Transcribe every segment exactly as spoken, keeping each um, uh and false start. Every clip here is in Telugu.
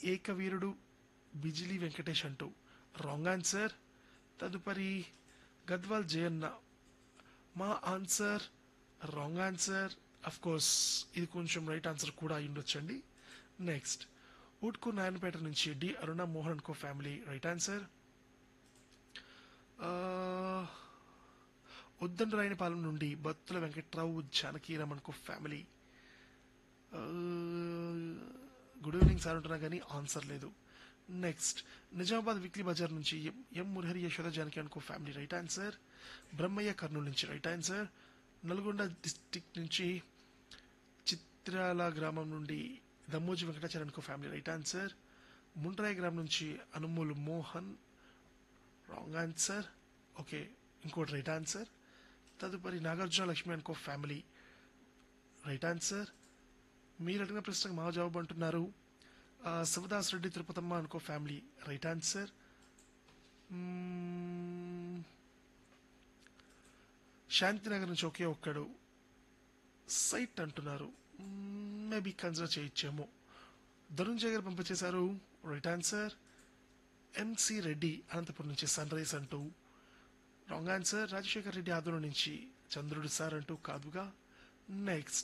ఏకవీరుడు బిజిలీ వెంకటేష్ అంటూ రాంగ్ ఆన్సర్. తదుపరి గద్వాల్ జయన్న మా answer wrong answer. Of course ఇది కొంచెం రైట్ ఆన్సర్ కూడా అయి ఉండొచ్చండి. నెక్స్ట్ ఉట్కు నాయనపేట నుంచి డి అరుణ మోహన్ కో ఫ్యామిలీ రైట్ ఆన్సర్. ఉద్దండ రాయనపాలెం నుండి బత్తుల వెంకట్రావు జానకీరామన్ కో ఫ్యామిలీ గుడ్ ఈవినింగ్ సార్ ఉంటున్నా కానీ ఆన్సర్ లేదు. నెక్స్ట్ నిజామాబాద్ వీక్లీ బజార్ నుంచి ఎం ఎం మురహరి యశోద జానకి అనుకో family right answer. Brahmaiah Kurnool నుంచి రైట్ ఆన్సర్. నల్గొండ డిస్టిక్ నుంచి చిత్రాల గ్రామం నుండి దమ్మోజీ వెంకటాచార్య అనుకో ఫ్యామిలీ రైట్ ఆన్సర్. ముండ్రాయి గ్రామం నుంచి Anumulu Mohan wrong answer. Okay ఇంకోటి రైట్ ఆన్సర్. తదుపరి నాగార్జున లక్ష్మి అనుకో ఫ్యామిలీ రైట్ ఆన్సర్. మీరు అడిగిన ప్రశ్నకు మా జవాబు అంటున్నారు శివదాస్ రెడ్డి తిరుపతమ్మ అనుకో ఫ్యామిలీ రైట్ ఆన్సర్. శాంతినగర్ నుంచి ఒకే ఒక్కడు సైట్ అంటున్నారు. Maybe consider చేయొచ్చేమో. ధనుంజయ్ గారు పంపించేశారు right answer. MC Reddy Anantapuram నుంచి సన్ రైజ్ అంటూ రాంగ్ ఆన్సర్. రాజశేఖర్ రెడ్డి ఆదూరు నుంచి చంద్రుడు సార్ అంటూ కాదుగా. నెక్స్ట్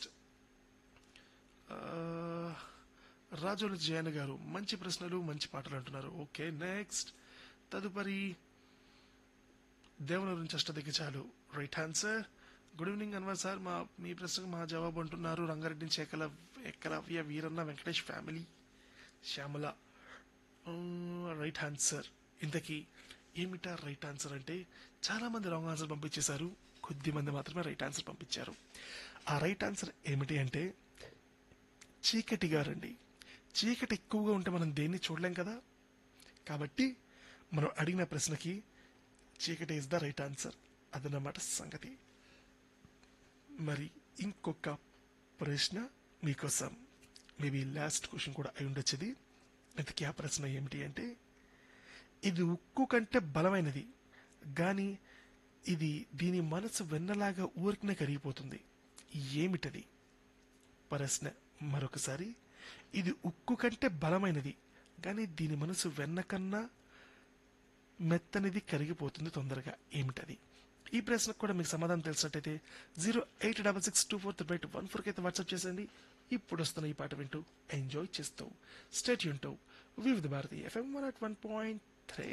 రాజోలు జయన్ గారు మంచి ప్రశ్నలు మంచి పాటలు అంటున్నారు. Okay next. తదుపరి దేవనూరు నుంచి అష్టదిగ్గజాలు right answer. Good evening Anwar sir మా మీ ప్రశ్నకు మా జవాబు అంటున్నారు రంగారెడ్డి నుంచి ఏకల Eklavya Veeranna Venkatesh family Shyamala right answer. ఇంతకీ ఏమిటా రైట్ ఆన్సర్ అంటే చాలా మంది రాంగ్ ఆన్సర్ పంపించేశారు, కొద్ది మంది మాత్రమే రైట్ ఆన్సర్ పంపించారు. ఆ రైట్ ఆన్సర్ ఏమిటి అంటే చీకటి గారండి. చీకటి ఎక్కువగా ఉంటే మనం దేన్ని చూడలేం కదా, కాబట్టి మనం అడిగిన ప్రశ్నకి చీకటి ఇస్ ద రైట్ ఆన్సర్. అదన్నమాట సంగతి. మరి ఇంకొక ప్రశ్న మీకోసం, మేబీ లాస్ట్ క్వశ్చన్ కూడా అయి ఉండొచ్చుది. ఇంతకీ ఆ ప్రశ్న ఏమిటి అంటే ఇది ఉక్కు కంటే బలమైనది కానీ ఇది దీని మనసు వెన్నలాగా ఊరికనే కరిగిపోతుంది, ఏమిటది? ప్రశ్న మరొకసారి, ఇది ఉక్కు కంటే బలమైనది కానీ దీని మనసు వెన్న కన్నా మెత్తనిది కరిగిపోతుంది తొందరగా, ఏమిటది? ఈ ప్రశ్నకు కూడా మీకు సమాధానం తెలిసినట్టయితే zero eight double six two four triple eight one ఫోర్కి అయితే వాట్సాప్ చేసేయండి. ఇప్పుడు వస్తున్న ఈ పాట వింటూ ఎంజాయ్ చేస్తూ స్టేట్ యూన్టూ వివిధ Bharati FM one at one point three.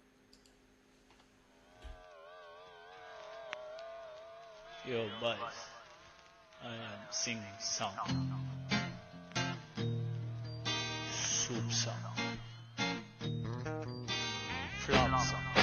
Yo, boys, I am singing song, soup song, flop song.